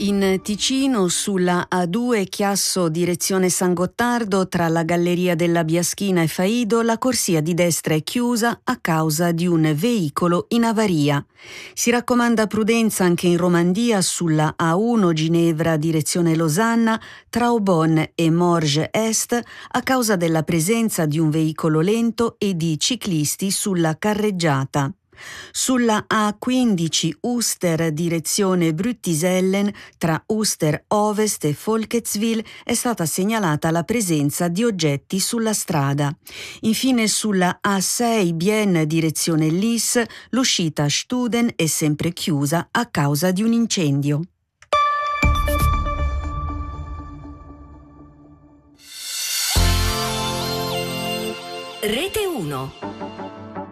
In Ticino, sulla A2 Chiasso direzione San Gottardo, tra la Galleria della Biaschina e Faido, la corsia di destra è chiusa a causa di un veicolo in avaria. Si raccomanda prudenza anche in Romandia sulla A1 Ginevra direzione Losanna, tra Aubonne e Morges Est, a causa della presenza di un veicolo lento e di ciclisti sulla carreggiata. Sulla A15 Uster direzione Brüttisellen, tra Uster Ovest e Folketswil, è stata segnalata la presenza di oggetti sulla strada. Infine sulla A6 Bienne direzione Lis, l'uscita a Studen è sempre chiusa a causa di un incendio. Rete 1.